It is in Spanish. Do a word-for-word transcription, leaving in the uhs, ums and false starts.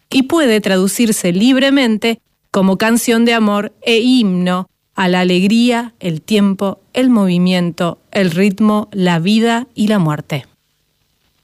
y puede traducirse libremente como canción de amor e himno a la alegría, el tiempo, el movimiento, el ritmo, la vida y la muerte.